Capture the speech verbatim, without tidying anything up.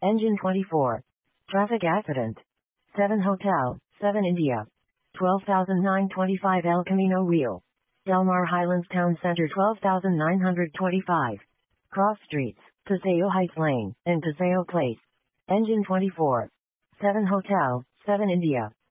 Engine twenty-four. Traffic accident. seven Hotel, seven India. twelve thousand nine hundred twenty-five El Camino Real. Del Mar Highlands Town Center twelve thousand nine hundred twenty-five. Cross Streets, Paseo Heights Lane, and Paseo Place. Engine twenty-four. seven Hotel, seven India.